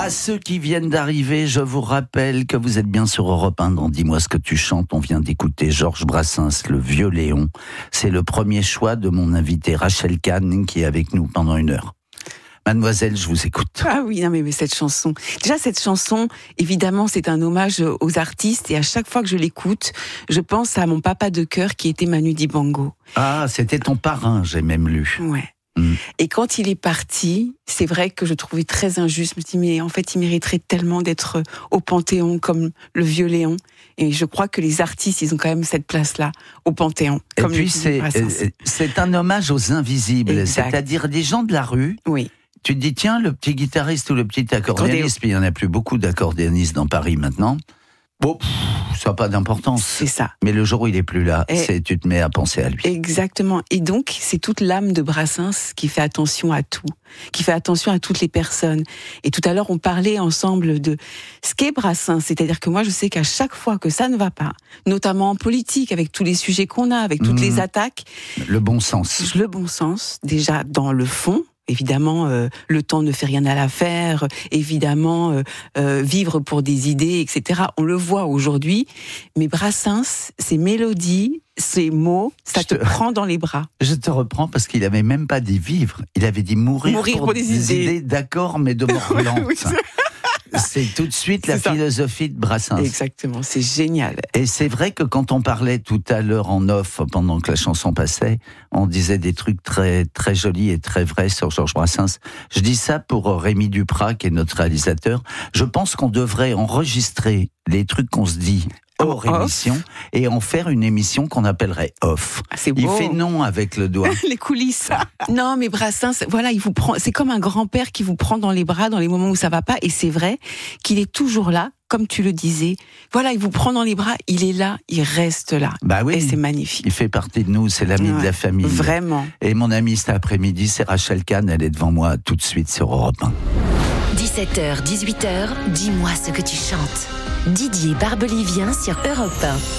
À ceux qui viennent d'arriver, je vous rappelle que vous êtes bien sur Europe 1 dans Dis-moi ce que tu chantes. On vient d'écouter Georges Brassens, Le Vieux Léon. C'est le premier choix de mon invité Rachel Kahn qui est avec nous pendant 1 heure. Mademoiselle, je vous écoute. Ah oui, non mais cette chanson. Déjà, cette chanson, évidemment, c'est un hommage aux artistes et à chaque fois que je l'écoute, je pense à mon papa de cœur qui était Manu Dibango. Ah, c'était ton parrain, j'ai même lu. Ouais. Et quand il est parti, c'est vrai que je trouvais très injuste. Je me dis, mais en fait, il mériterait tellement d'être au Panthéon comme le Vieux Léon. Et je crois que les artistes, ils ont quand même cette place-là, au Panthéon. Et comme puis, c'est un hommage aux invisibles, exact. C'est-à-dire des gens de la rue. Oui. Tu te dis, tiens, le petit guitariste ou le petit accordéoniste, puis il n'y en a plus beaucoup d'accordéonistes dans Paris maintenant. Bon, ça n'a pas d'importance. C'est ça. Mais le jour où il n'est plus là, tu te mets à penser à lui. Exactement. Et donc, c'est toute l'âme de Brassens qui fait attention à tout, qui fait attention à toutes les personnes. Et tout à l'heure, on parlait ensemble de ce qu'est Brassens. C'est-à-dire que moi, je sais qu'à chaque fois que ça ne va pas, notamment en politique, avec tous les sujets qu'on a, avec toutes les attaques... Le bon sens. Le bon sens, déjà dans le fond. Évidemment, le temps ne fait rien à l'affaire. Évidemment, vivre pour des idées, etc. On le voit aujourd'hui. Mais Brassens, ses mélodies, ses mots, ça te prend dans les bras. Je te reprends parce qu'il avait même pas dit vivre. Il avait dit mourir pour des idées, d'accord, mais de mort lente. Oui, c'est tout de suite la philosophie de Brassens. Exactement, c'est génial. Et c'est vrai que quand on parlait tout à l'heure en off, pendant que la chanson passait, on disait des trucs très, très jolis et très vrais sur Georges Brassens. Je dis ça pour Rémi Duprat, qui est notre réalisateur. Je pense qu'on devrait enregistrer les trucs qu'on se dit hors émission et en faire une émission qu'on appellerait off. Ah, c'est beau. Il fait non avec le doigt. Les coulisses. Non, mais Brassens, voilà, il vous prend. C'est comme un grand-père qui vous prend dans les bras dans les moments où ça va pas. Et c'est vrai qu'il est toujours là, comme tu le disais. Voilà, il vous prend dans les bras, il est là, il reste là. Bah oui. Et c'est magnifique. Il fait partie de nous, c'est l'ami de la famille. Vraiment. Et mon ami cet après-midi, c'est Rachel Kahn. Elle est devant moi tout de suite sur Europe 1. 17h, 18h, dis-moi ce que tu chantes. Didier Barbelivien sur Europe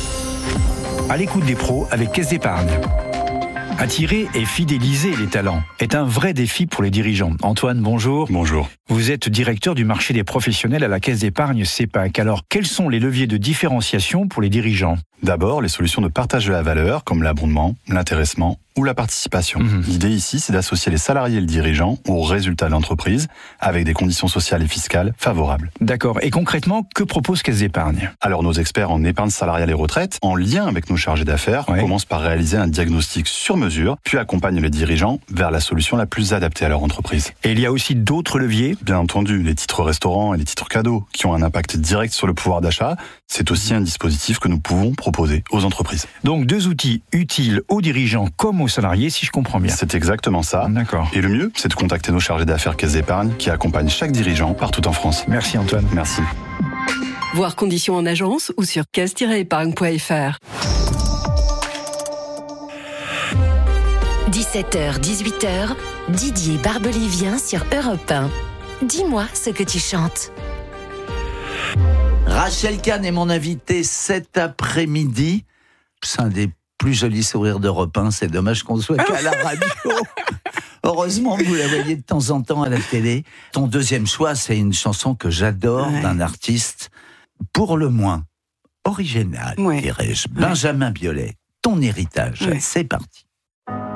1. À l'écoute des pros avec Caisse d'Épargne. Attirer et fidéliser les talents est un vrai défi pour les dirigeants. Antoine, bonjour. Bonjour. Vous êtes directeur du marché des professionnels à la Caisse d'Épargne CEPAC. Alors, quels sont les leviers de différenciation pour les dirigeants ? D'abord, les solutions de partage de la valeur, comme l'abondement, l'intéressement ou la participation. L'idée ici, c'est d'associer les salariés et le dirigeant aux résultats de l'entreprise avec des conditions sociales et fiscales favorables. D'accord. Et concrètement, que propose Caisse d'Épargne ? Alors, nos experts en épargne salariale et retraite, en lien avec nos chargés d'affaires, commencent par réaliser un diagnostic sur mesure, puis accompagnent les dirigeants vers la solution la plus adaptée à leur entreprise. Et il y a aussi d'autres leviers ? Bien entendu, les titres restaurants et les titres cadeaux, qui ont un impact direct sur le pouvoir d'achat, c'est aussi un dispositif que nous pouvons proposer aux entreprises. Donc 2 outils utiles aux dirigeants comme aux salariés, si je comprends bien. C'est exactement ça. D'accord. Et le mieux, c'est de contacter nos chargés d'affaires Caisse d'Épargne qui accompagnent chaque dirigeant partout en France. Merci Antoine. Merci. Voir conditions en agence ou sur caisse-épargne.fr. 17h, 18h, Didier Barbelivien sur Europe 1. Dis-moi ce que tu chantes. Rachel Kahn est mon invitée cet après-midi. C'est un des plus jolis sourires d'Europe 1. C'est dommage qu'on soit qu'à la radio. Heureusement, vous la voyez de temps en temps à la télé. Ton deuxième choix, c'est une chanson que j'adore d'un artiste, pour le moins original, dirais-je. Benjamin Biolay, Ton héritage. C'est parti.